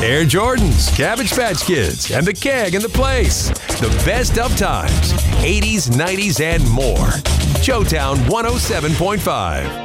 Air Jordans, Cabbage Patch Kids, and the Keg in the Place. The best of times, 80s, 90s, and more. Showtown 107.5.